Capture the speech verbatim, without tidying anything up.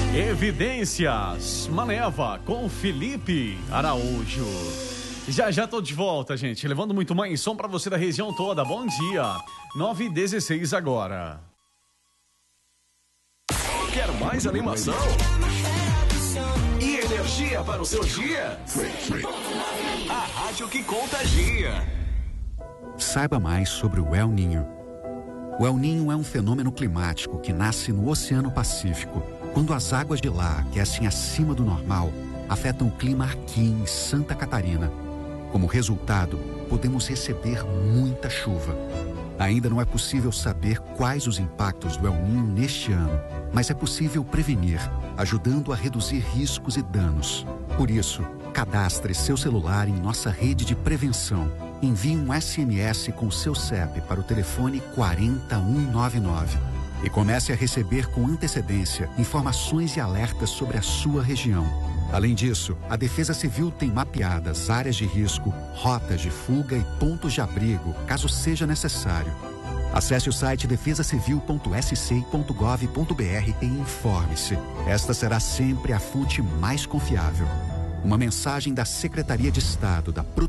Evidências, Maneva com Felipe Araújo. Já já tô de volta, gente, levando muito mais som pra você da região toda. Bom dia, nove e dezesseis agora. Quer mais animação? E energia para o seu dia? A rádio que contagia. Saiba mais sobre o El Niño. O El Niño é um fenômeno climático que nasce no Oceano Pacífico, quando as águas de lá aquecem acima do normal, afetam o clima aqui em Santa Catarina. Como resultado, podemos receber muita chuva. Ainda não é possível saber quais os impactos do El Niño neste ano, mas é possível prevenir, ajudando a reduzir riscos e danos. Por isso, cadastre seu celular em nossa rede de prevenção. Envie um S M S com seu C E P para o telefone quatro zero um nove nove e comece a receber com antecedência informações e alertas sobre a sua região. Além disso, a Defesa Civil tem mapeadas áreas de risco, rotas de fuga e pontos de abrigo, caso seja necessário. Acesse o site defesa civil ponto s c ponto gov ponto b r e informe-se. Esta será sempre a fonte mais confiável. Uma mensagem da Secretaria de Estado da Proteção